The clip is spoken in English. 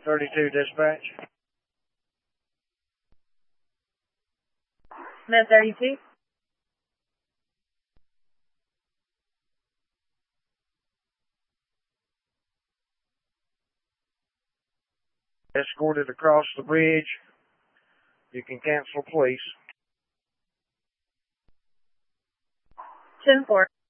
32 dispatch. Med 32. Escorted across the bridge. You can cancel, please. 10-4.